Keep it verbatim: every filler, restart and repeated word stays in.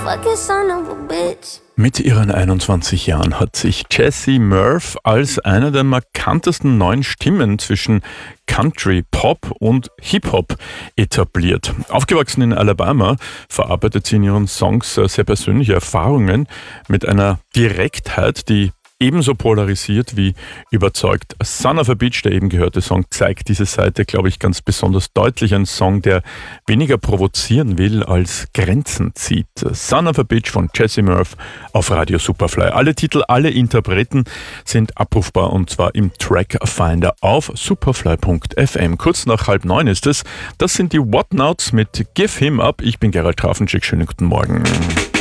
fucking son of a bitch. Mit ihren einundzwanzig Jahren hat sich Jessie Murph als eine der markantesten neuen Stimmen zwischen Country, Pop und Hip-Hop etabliert. Aufgewachsen in Alabama, verarbeitet sie in ihren Songs sehr persönliche Erfahrungen mit einer Direktheit, die ebenso polarisiert wie überzeugt. Son of a Bitch, der eben gehörte Song, zeigt diese Seite, glaube ich, ganz besonders deutlich. Ein Song, der weniger provozieren will, als Grenzen zieht. Son of a Bitch von Jessie Murph auf Radio Superfly. Alle Titel, alle Interpreten sind abrufbar und zwar im Track Finder auf superfly punkt f m. Kurz nach halb neun ist es. Das sind die Whatnauts mit Give Him Up. Ich bin Gerald Trafenczyk. Schönen guten Morgen.